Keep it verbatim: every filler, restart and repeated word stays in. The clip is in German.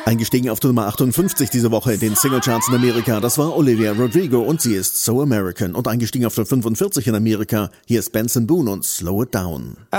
Eingestiegen auf die Nummer achtundfünfzig diese Woche in den Singlecharts in Amerika, das war Olivia Rodrigo und sie ist So American. Und eingestiegen auf der fünfundvierzig in Amerika, hier ist Benson Boone und Slow It Down.